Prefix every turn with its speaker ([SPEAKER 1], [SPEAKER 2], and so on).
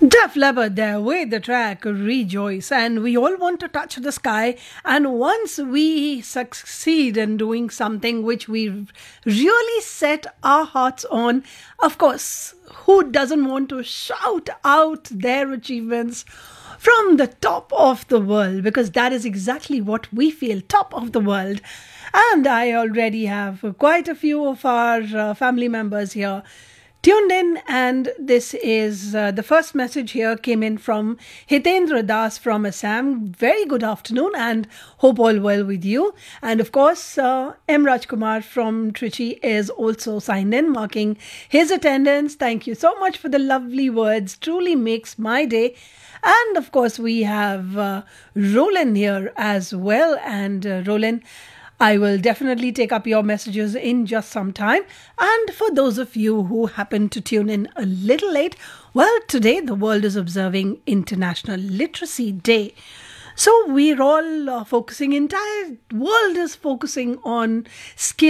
[SPEAKER 1] Def Leppard there with the track Rejoice, and we all want to touch the sky. And once we succeed in doing something which we really set our hearts on, of course, who doesn't want to shout out their achievements from the top of the world? Because that is exactly what we feel, top of the world. And I already have quite a few of our family members here tuned in, and this is the first message here came in from Hitendra Das from Assam. Very good afternoon and hope all well with you. And of course, M. Rajkumar from Trichy is also signed in, marking his attendance. Thank you so much for the lovely words. Truly makes my day. And of course, we have Roland here as well. And Roland, I will definitely take up your messages in just some time. And for those of you who happen to tune in a little late, well, today the world is observing International Literacy Day. So we're all focusing, entire world is focusing on skills.